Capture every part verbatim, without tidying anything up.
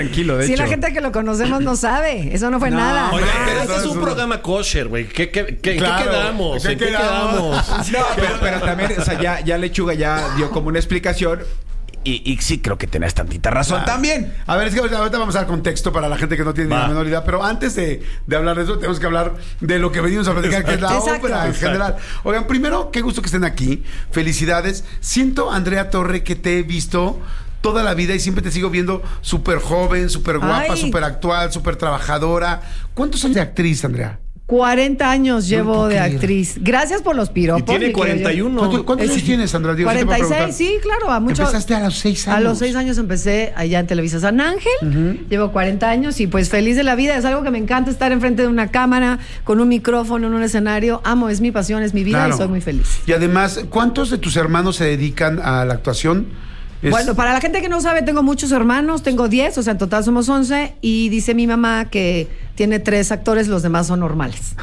Tranquilo, de si hecho. la gente que lo conocemos no sabe. Eso no fue No, nada. Oiga, Ah, pero este eso es un es programa kosher, güey. ¿Qué, qué, qué, Claro. ¿qué quedamos? ¿Qué ¿En qué quedamos? quedamos? No, pero, pero también, o sea, ya, ya Lechuga ya dio como una explicación. Y, y sí creo que tenés tantita razón Ah. también. A ver, es que ahorita, ahorita vamos a dar contexto para la gente que no tiene ni Va. la menor idea, pero antes de, de hablar de eso, tenemos que hablar de lo que venimos a platicar, que es la Exacto. ópera en Exacto. general. Oigan, primero, qué gusto que estén aquí. Felicidades. Siento, Andrea Torre, que te he visto toda la vida y siempre te sigo viendo súper joven, súper guapa, Ay. súper actual, súper trabajadora. ¿Cuántos años de actriz, Andrea? cuarenta años llevo puedo de creer. actriz. Gracias por los piropos. Y tiene mi querido cuarenta y uno. ¿Cuánto- ¿Cuántos Es- años tienes, Andrea? Digo, sí te puedo cuarenta y preguntar. seis, sí, claro, a muchos. Empezaste a los seis años. A los seis años empecé allá en Televisa San Ángel. Llevo cuarenta años y pues feliz de la vida. Es algo que me encanta estar enfrente de una cámara, con un micrófono, en un escenario. Amo, es mi pasión, es mi vida Claro. y soy muy feliz. Y además, ¿cuántos de tus hermanos se dedican a la actuación? Es- Bueno, para la gente que no sabe, tengo muchos hermanos, tengo diez, o sea, en total somos once, y dice mi mamá que tiene tres actores, los demás son normales.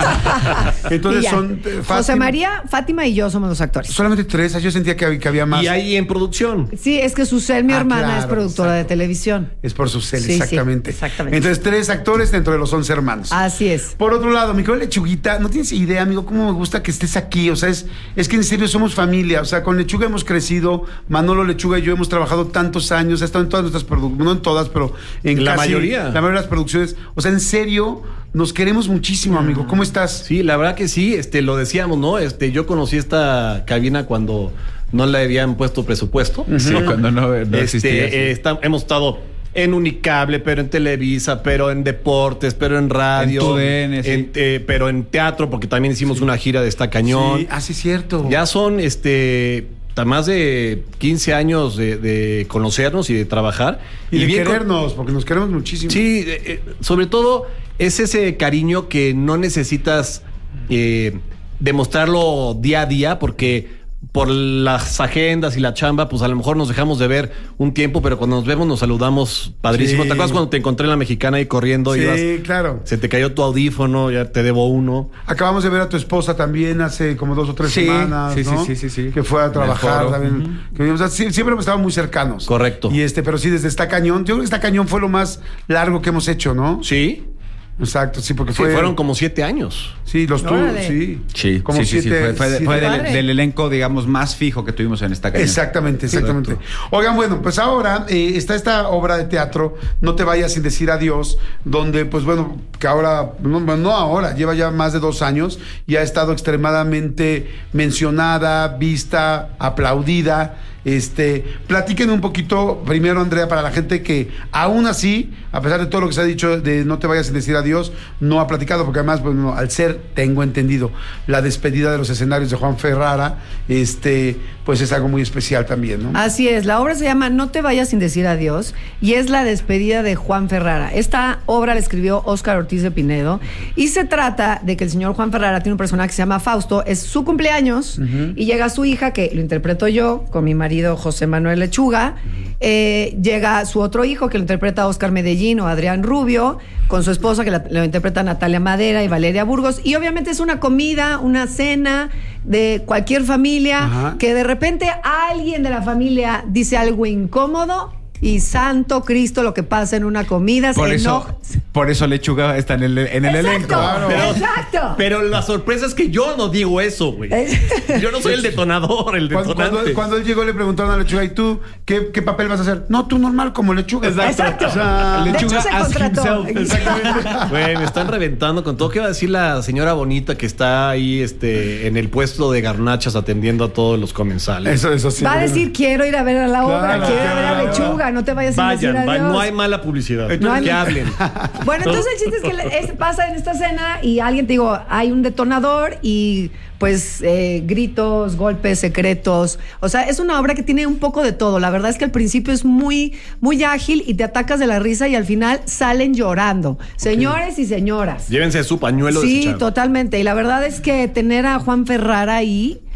Entonces Y ya. son, eh, José Fátima- María, Fátima y yo somos los actores. Solamente tres. Yo sentía que había, que había más. Y ahí en producción. Sí, es que Susel, mi Ah, hermana, claro, es productora exacto. de televisión. Es por su cel, Sí, sí, exactamente. exactamente. Entonces, tres actores dentro de los once hermanos. Así es. Por otro lado, mi querido Lechuguita, no tienes idea, amigo, cómo me gusta que estés aquí. O sea, es, es que en serio somos familia. O sea, con Lechuga hemos crecido. Manolo Lechuga y yo hemos trabajado tantos años. Ha estado en todas nuestras producciones, no en todas, pero en La casi mayoría. La mayoría de las producciones. O sea, en serio, nos queremos muchísimo, amigo. ¿Cómo estás? Sí, la verdad que sí, este, lo decíamos, ¿no? Este, yo conocí esta cabina cuando no le habían puesto presupuesto. Sí, cuando no, no Este, existía. sí. eh, está- hemos estado en Unicable, pero en Televisa, pero en deportes, pero en radio, En tu D N, sí. en, eh, pero en teatro, porque también hicimos una gira de Está Cañón. Sí, ah, sí, es cierto. Ya son este ta- más de quince años de, de conocernos y de trabajar. Y de bien con- querernos, porque nos queremos muchísimo. Sí, eh, eh, sobre todo es ese cariño que no necesitas eh, demostrarlo día a día, porque por las agendas y la chamba, pues a lo mejor nos dejamos de ver un tiempo, pero cuando nos vemos nos saludamos padrísimo. Sí. ¿Te acuerdas cuando te encontré en la Mexicana ahí corriendo? Sí, Ibas- claro. se te cayó tu audífono, ya te debo uno. Acabamos de ver a tu esposa también hace como dos o tres Sí, semanas, sí, sí, ¿no? sí, sí, sí. Que fue a trabajar foro. también. Que, o sea, sí, siempre hemos estado muy cercanos. Correcto. Y este, pero sí, desde Está Cañón. Yo creo que Está Cañón fue lo más largo que hemos hecho, ¿no? Sí, Exacto, sí, porque sí, fue. fueron como siete años. Sí, los tú, Órale. sí. Sí, como sí, sí, sí, siete. Fue, fue- siete- fue del, Padre. del elenco, digamos, más fijo que tuvimos en esta calle. Exactamente, exactamente. Oigan, bueno, pues ahora eh, está esta obra de teatro, No te vayas sin decir adiós, donde, pues bueno, que ahora, no, no ahora, lleva ya más de dos años y ha estado extremadamente mencionada, vista, aplaudida. Este, platíquenme un poquito, primero, Andrea, para la gente que aún así, a pesar de todo lo que se ha dicho de No te vayas sin decir adiós, no ha platicado, porque además, bueno, al ser, tengo entendido, la despedida de los escenarios de Juan Ferrara, este, pues es algo muy especial también, ¿no? Así es, la obra se llama No te vayas sin decir adiós y es la despedida de Juan Ferrara. Esta obra la escribió Óscar Ortiz de Pinedo y se trata de que el señor Juan Ferrara tiene un personaje que se llama Fausto, es su cumpleaños y llega su hija, que lo interpreto yo, con mi marido José Manuel Lechuga, eh, llega su otro hijo, que lo interpreta Óscar Medellín o Adrián Rubio, con su esposa, que la, lo interpreta Natalia Madera y Valeria Burgos, y obviamente es una comida, una cena de cualquier familia, Ajá. que de repente alguien de la familia dice algo incómodo y santo Cristo lo que pasa en una comida Por se eso, enoja. por eso Lechuga está en el, en el Exacto, elenco. Claro. exacto. Pero la sorpresa es que yo no digo eso, güey. Yo no soy el detonador, el Cuando, detonante. cuando, cuando él llegó le preguntaron a Lechuga, ¿y tú qué, qué papel vas a hacer? No, tú normal como Lechuga. Exacto. O sea, De hecho, Lechuga se ask contrató. himself. Exactamente. Güey, me están reventando con todo. ¿Qué va a decir la señora bonita que está ahí este, en el puesto de garnachas atendiendo a todos los comensales? Eso, eso sí. Va a decir, quiero ir a ver a la obra, Claro, quiero ir a ver a claro. Lechuga, no te vayas sin decir Vayan, vayan, adiós. no hay mala publicidad. No hay- que hablen. Bueno, entonces el chiste es que le- es- pasa en esta cena y alguien, te digo, hay un detonador y pues eh, gritos, golpes, secretos. O sea, es una obra que tiene un poco de todo. La verdad es que al principio es muy, muy ágil y te atacas de la risa y al final salen llorando. Señores y señoras. Llévense su pañuelo Sí, desechado. totalmente. Y la verdad es que tener a Juan Ferrara ahí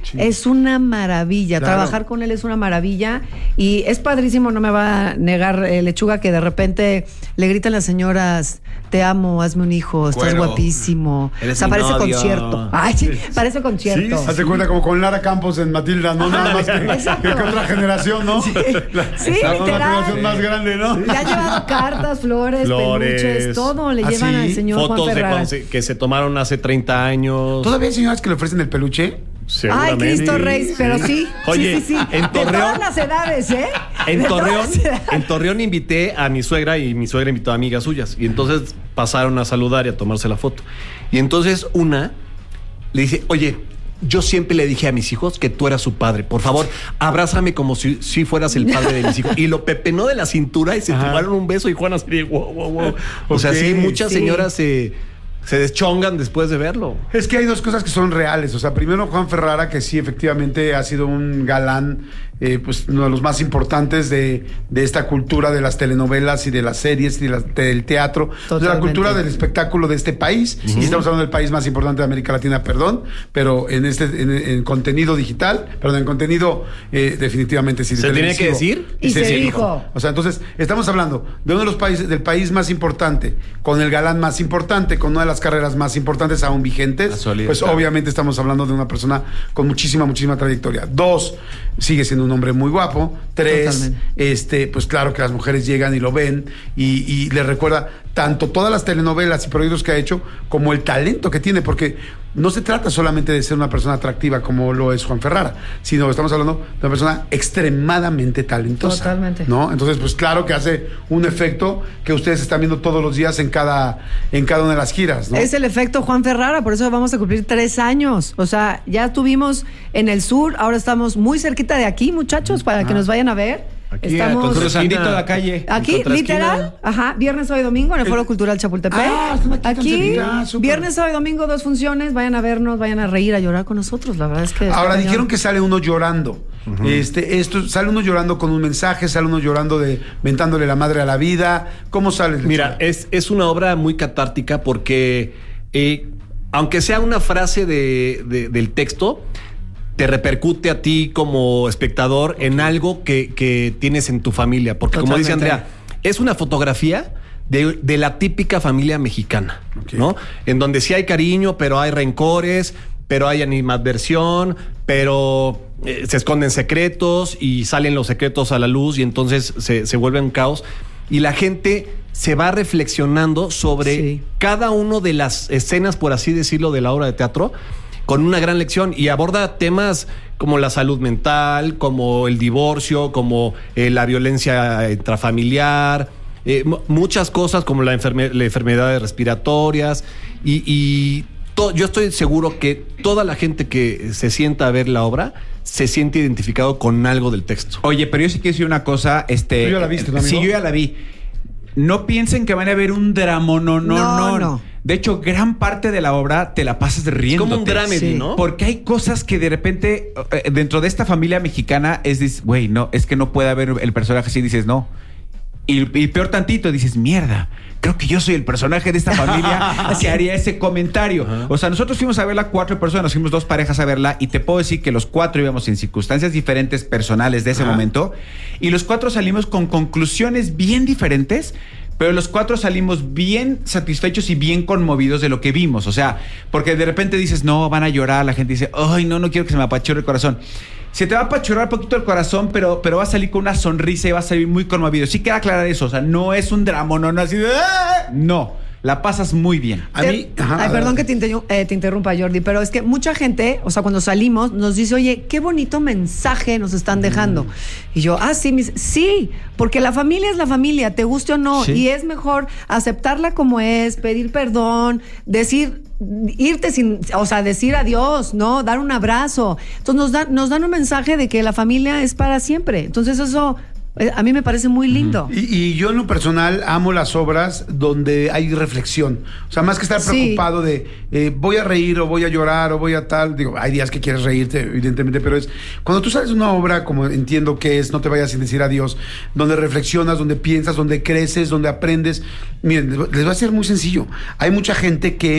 Sí. Es una maravilla. Claro. Trabajar con él es una maravilla. Y es padrísimo, no me va a negar eh, Lechuga, que de repente le gritan las señoras: te amo, hazme un hijo, estás Cuero. guapísimo. Eres O sea, mi parece novio. concierto. Ay, sí, parece concierto. Sí, hazte cuenta como con Lara Campos en Matilda, no nada más que, Exacto. que otra generación, ¿no? Sí, la, Sí, la literal. generación más grande, ¿no? Le han llevado cartas, flores, Flores. peluches, todo le ¿Ah, llevan sí? al señor Juan Fotos de Ferrara. cuando se- que se tomaron hace treinta años. ¿Todavía hay señoras que le ofrecen el peluche? Ay, Seguramente. Cristo Rey, pero sí. Oye, sí, sí, sí. en De Torreón- todas las edades, ¿eh? En De todas Torreón, las edades. en Torreón invité a mi suegra y mi suegra invitó a amigas suyas. Y entonces pasaron a saludar y a tomarse la foto. Y entonces una le dice: oye, yo siempre le dije a mis hijos que tú eras su padre. Por favor, abrázame como si, si fueras el padre de mis hijos. Y lo pepenó de la cintura y se Ajá. tomaron un beso y Juana así de wow, wow, wow. O sea, Ok. sí, muchas Sí. señoras se, se deschongan después de verlo. Es que hay dos cosas que son reales. O sea, primero Juan Ferrara, que sí, efectivamente ha sido un galán, eh, pues uno de los más importantes de, de esta cultura de las telenovelas y de las series y de la- del teatro, de la Totalmente. cultura del espectáculo de este país. Y estamos hablando del país más importante de América Latina, perdón, pero en este en, en contenido digital, perdón, en contenido eh, definitivamente sí. ¿Se tenía que televisivo. decir? Y se dijo. O sea, entonces estamos hablando de uno de los países, del país más importante, con el galán más importante, con una de las carreras más importantes aún vigentes. La sólida, Pues claro. obviamente estamos hablando de una persona con muchísima, muchísima trayectoria. Dos, sigue siendo un hombre muy guapo. Tres, Totalmente. este, pues claro que las mujeres llegan y lo ven y, y le recuerda tanto todas las telenovelas y proyectos que ha hecho como el talento que tiene, porque no se trata solamente de ser una persona atractiva como lo es Juan Ferrara, sino estamos hablando de una persona extremadamente talentosa. Totalmente. ¿No? Entonces, pues claro que hace un efecto que ustedes están viendo todos los días en cada, en cada una de las giras, ¿no? Es el efecto Juan Ferrara, por eso vamos a cumplir tres años. O sea, ya estuvimos en el sur, ahora estamos muy cerquita de aquí, muchachos, para que nos vayan a ver. Aquí, Estamos a Cruzandito a la calle. aquí, Contra literal, esquina. ajá, viernes, sábado y domingo en el Foro Cultural Chapultepec. Ah, están aquí tan aquí, cerquita, ah, súper. viernes, sábado y domingo, dos funciones, vayan a vernos, vayan a reír, a llorar con nosotros. La verdad es que está Ahora cañón. dijeron que sale uno llorando. Este, esto sale uno llorando con un mensaje, sale uno llorando de mentándole la madre a la vida. ¿Cómo sale? Mira, es, es una obra muy catártica porque, eh, aunque sea una frase de, de- del texto, te repercute a ti como espectador en algo que, que tienes en tu familia. Porque como dice Totalmente. Andrea, es una fotografía de, de la típica familia mexicana, Ok. ¿no? En donde sí hay cariño, pero hay rencores, pero hay animadversión, pero eh, se esconden secretos y salen los secretos a la luz y entonces se, se vuelve un caos. Y la gente se va reflexionando sobre Sí. cada una de las escenas, por así decirlo, de la obra de teatro, con una gran lección y aborda temas como la salud mental, como el divorcio, como eh, la violencia intrafamiliar, eh, mu- muchas cosas como la enferme- las enfermedades respiratorias y, y to- yo estoy seguro que toda la gente que se sienta a ver la obra se siente identificado con algo del texto. Oye, pero yo sí quiero decir una cosa, este... ¿Tú ya la viste, no, amigo? Sí, yo ya la vi. No piensen que van a ver un drama, no, no, No, no. no. De hecho, gran parte de la obra te la pasas riendo. como un dramedy, Sí. ¿no? Porque hay cosas que de repente, eh, dentro de esta familia mexicana, es, dis- güey, no, es que no puede haber el personaje así, dices, no. Y, y peor tantito, dices, mierda, creo que yo soy el personaje de esta familia que haría ese comentario. O sea, nosotros fuimos a verla cuatro personas, fuimos dos parejas a verla y te puedo decir que los cuatro íbamos en circunstancias diferentes personales de ese Ajá. momento y los cuatro salimos con conclusiones bien diferentes. Pero los cuatro salimos bien satisfechos y bien conmovidos de lo que vimos. O sea, porque de repente dices, no, van a llorar. La gente dice, ay, no, no quiero que se me apachurre el corazón. Se te va a apachurrar un poquito el corazón, pero, pero va a salir con una sonrisa y va a salir muy conmovido. Sí queda aclarar eso. O sea, no es un drama, no, no así de... "Ah". No, la pasas muy bien. A Te- mí, ajá, Ay, perdón adelante. que te, interru- eh, te interrumpa, Jordi, pero es que mucha gente, o sea, cuando salimos, nos dice, oye, qué bonito mensaje nos están dejando. Y yo, ah, sí, mis, sí, porque la familia es la familia, te guste o no, Sí. y es mejor aceptarla como es, pedir perdón, decir, irte sin, o sea, decir adiós, ¿no? Dar un abrazo. Entonces nos dan, nos dan un mensaje de que la familia es para siempre. Entonces eso eh, a mí me parece muy lindo. Y, y yo en lo personal amo las obras donde hay reflexión. O sea, más que estar Sí. preocupado de eh, voy a reír o voy a llorar o voy a tal. Digo, hay días que quieres reírte, evidentemente, pero es cuando tú sales de una obra, como entiendo que es, no te vayas sin decir adiós, donde reflexionas, donde piensas, donde creces, donde aprendes. Miren, les les va a ser muy sencillo. Hay mucha gente que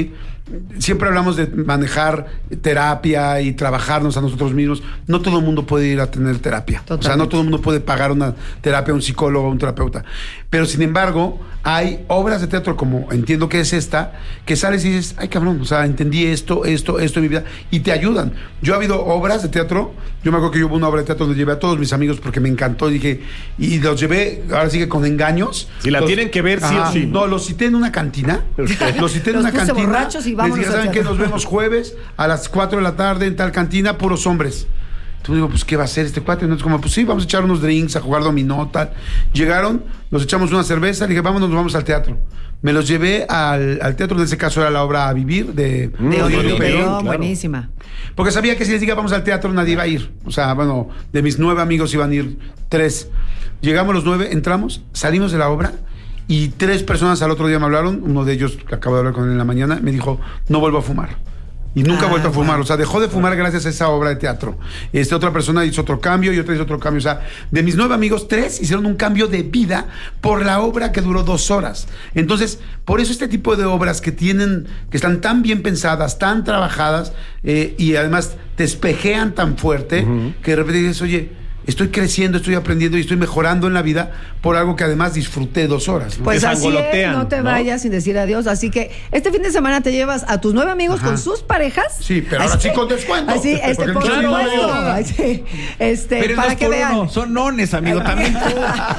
siempre hablamos de manejar terapia y trabajarnos a nosotros mismos. No todo el mundo puede ir a tener terapia. Totalmente. O sea, no todo el mundo puede pagar una terapia a un psicólogo o un terapeuta. Pero sin embargo, hay obras de teatro como entiendo que es esta, que sales y dices, ay cabrón, o sea, entendí esto, esto, esto en mi vida, y te ayudan. Yo ha habido obras de teatro, yo me acuerdo que yo hubo una obra de teatro donde llevé a todos mis amigos porque me encantó y dije, y los llevé, ahora sí que con engaños. Si la los, tienen que ver, sí ajá, o sí. No, los cité en una cantina. Los cité en Los una puse cantina. borrachos y les vámonos dije, al ¿saben qué? teatro. Nos vemos jueves a las cuatro de la tarde en tal cantina, puros hombres. Entonces digo, pues, ¿qué va a hacer este cuate? Entonces, como, pues sí, vamos a echar unos drinks, a jugar dominó, tal. Llegaron, nos echamos una cerveza, le dije, vámonos, nos vamos al teatro. Me los llevé al, al teatro, en ese caso era la obra A Vivir de, De de Odio Odio Perón, Perón. claro. buenísima. Porque sabía que si les diga vamos al teatro, nadie iba a ir. O sea, bueno, de mis nueve amigos iban a ir tres. Llegamos los nueve, entramos, salimos de la obra y tres personas al otro día me hablaron. Uno de ellos, que acabo de hablar con él en la mañana, me dijo, no vuelvo a fumar. Y nunca Ah, ha vuelto a fumar, bueno. o sea, dejó de fumar gracias a esa obra de teatro. Este, otra persona hizo otro cambio y otra hizo otro cambio. O sea, de mis nueve amigos, tres hicieron un cambio de vida por la obra que duró dos horas. Entonces, por eso este tipo de obras que tienen, que están tan bien pensadas, tan trabajadas, eh, y además te espejean tan fuerte, uh-huh. que de repente dices, oye, estoy creciendo, estoy aprendiendo y estoy mejorando en la vida por algo que además disfruté dos horas, ¿no? Pues así es, Desangolotean, no te ¿no? vayas sin decir adiós. Así que este fin de semana te llevas a tus nueve amigos Ajá. con sus parejas. Sí, pero ahora Así- sí con descuento. Así, este, Porque por no claro, supuesto. no. Ay, sí. Este, Pero para dos que por vean. uno, son nones, amigo, también tú.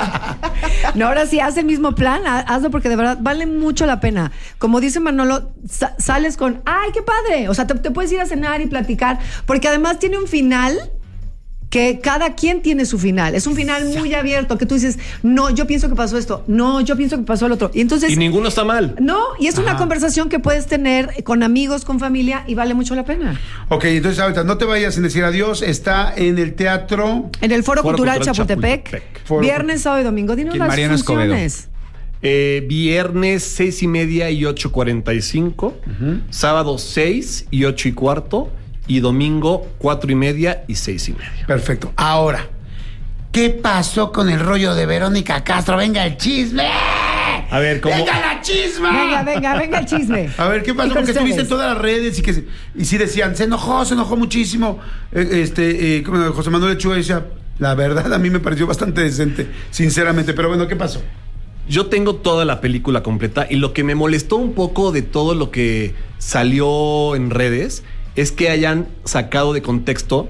No, ahora sí, haz el mismo plan, ha- hazlo porque de verdad vale mucho la pena. Como dice Manolo, sa- sales con, ¡ay, qué padre! O sea, te, te puedes ir a cenar y platicar, porque además tiene un final que cada quien tiene su final. Es un final muy abierto, que tú dices, no, yo pienso que pasó esto, no, yo pienso que pasó el otro. Y entonces... Y ninguno está mal. No, y es una Ajá. conversación que puedes tener con amigos, con familia, y vale mucho la pena. Ok, entonces ahorita no te vayas sin decir adiós. Está en el teatro. En el Foro, Foro Cultural, Cultural Chapultepec, Chapultepec. Foro- viernes, sábado y domingo. Dinos ¿Quién? las Mariano Escobedo. funciones. Eh, viernes seis y media y ocho cuarenta y cinco. Uh-huh. Sábado seis y ocho y cuarto. Y domingo cuatro y media y seis y media. Perfecto. Ahora, ¿qué pasó con el rollo de Verónica Castro? Venga el chisme. A ver, ¿cómo? ¡Venga la chisma! Venga, venga, venga el chisme. A ver, ¿qué Y pasó? con Porque estuviste en ustedes. todas las redes y que se- y sí decían, se enojó, se enojó muchísimo. Eh, Este, eh, como José Manuel Lechuga decía, la verdad a mí me pareció bastante decente, sinceramente. Pero bueno, ¿qué pasó? Yo tengo toda la película completa y lo que me molestó un poco de todo lo que salió en redes es que hayan sacado de contexto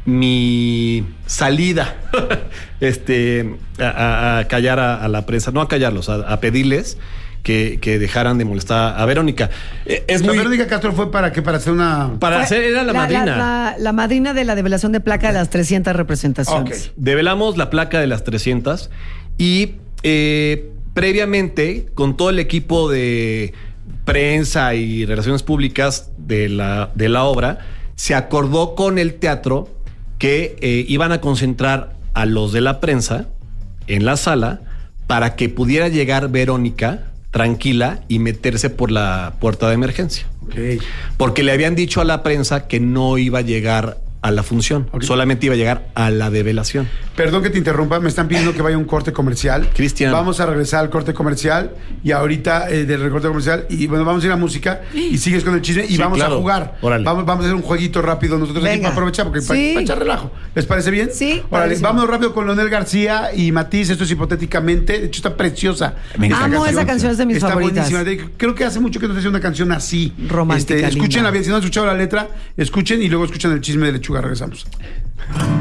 mi salida este, a, a- a callar a, a la prensa, no a callarlos, a, a pedirles que, que dejaran de molestar a Verónica. Eh, Es O sea, muy... Verónica Castro fue para qué, para hacer una... Para Fue hacer, era la, madrina. La, la madrina de la develación de placa de las trescientas representaciones. Ok. Develamos la placa de las trescientas y eh, previamente con todo el equipo de prensa y relaciones públicas de la, de la obra, se acordó con el teatro que eh, iban a concentrar a los de la prensa en la sala para que pudiera llegar Verónica tranquila y meterse por la puerta de emergencia. Ok. Porque le habían dicho a la prensa que no iba a llegar a la función, Ok. solamente iba a llegar a la develación. Perdón que te interrumpa, me están pidiendo que vaya a un corte comercial. Cristian. Vamos a regresar al corte comercial y ahorita eh, del corte comercial y bueno, vamos a ir a música y sigues con el chisme y Sí, vamos claro. a jugar. Órale. Vamos, vamos a hacer un jueguito rápido nosotros aquí Venga. para aprovechar porque Sí. para, para echar relajo. ¿Les parece bien? Sí, Órale, padrísimo. vámonos rápido con Leonel García y Matiz, esto es hipotéticamente, de hecho está preciosa. Me esta Amo esa canción, es de mis está favoritas. buenísima. De- Creo que hace mucho que no se hace una canción así. Romántica, Este, escúchenla linda. bien, si no han escuchado la letra, escuchen y luego escuchan el chisme de Lechuga, regresamos.